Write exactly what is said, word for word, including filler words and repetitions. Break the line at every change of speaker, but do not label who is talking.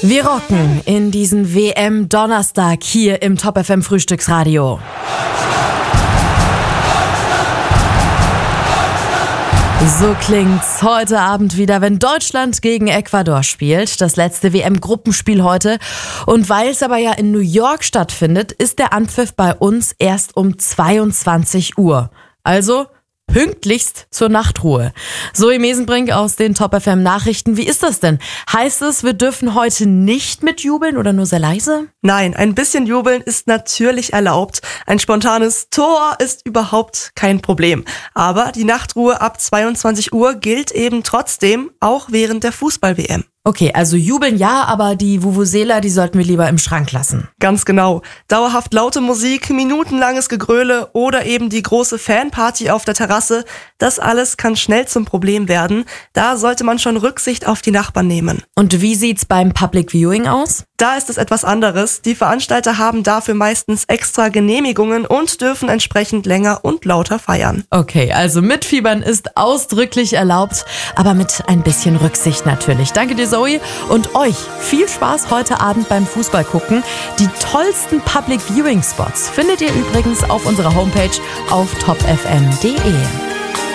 Wir rocken in diesen W M-Donnerstag hier im Top F M Frühstücksradio. So klingt's heute Abend wieder, wenn Deutschland gegen Ecuador spielt. Das letzte W M-Gruppenspiel heute. Und weil es aber ja in New York stattfindet, ist der Anpfiff bei uns erst um zweiundzwanzig Uhr. Also pünktlichst zur Nachtruhe. Zoe Mesenbrink aus den Top F M Nachrichten. Wie ist das denn? Heißt es, wir dürfen heute nicht mitjubeln oder nur sehr leise?
Nein, ein bisschen jubeln ist natürlich erlaubt. Ein spontanes Tor ist überhaupt kein Problem. Aber die Nachtruhe ab zweiundzwanzig Uhr gilt eben trotzdem, auch während der Fußball-W M.
Okay, also jubeln ja, aber die Vuvuzela, die sollten wir lieber im Schrank lassen.
Ganz genau. Dauerhaft laute Musik, minutenlanges Gegröle oder eben die große Fanparty auf der Terrasse, das alles kann schnell zum Problem werden. Da sollte man schon Rücksicht auf die Nachbarn nehmen.
Und wie sieht's beim Public Viewing aus?
Da ist es etwas anderes. Die Veranstalter haben dafür meistens extra Genehmigungen und dürfen entsprechend länger und lauter feiern.
Okay, also mitfiebern ist ausdrücklich erlaubt, aber mit ein bisschen Rücksicht natürlich. Danke dir, Zoe, und euch viel Spaß heute Abend beim Fußball gucken. Die tollsten Public Viewing Spots findet ihr übrigens auf unserer Homepage auf top f m punkt d e.